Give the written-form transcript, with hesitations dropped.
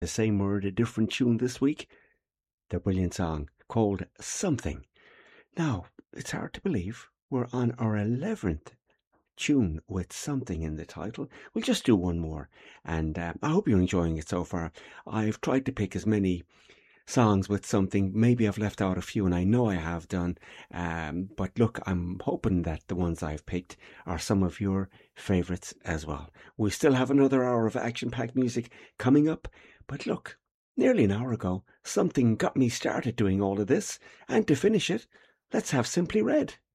The same word, a different tune this week. Their brilliant song called Something. Now, it's hard to believe we're on our 11th tune with something in the title. We'll just do one more, and I hope you're enjoying it so far. I've tried to pick as many songs with something. Maybe I've left out a few, and I know I have done. But look, I'm hoping that the ones I've picked are some of your favourites as well. We still have another hour of action-packed music coming up, but look, nearly an hour ago, something got me started doing all of this, and to finish it, let's have Simply Red.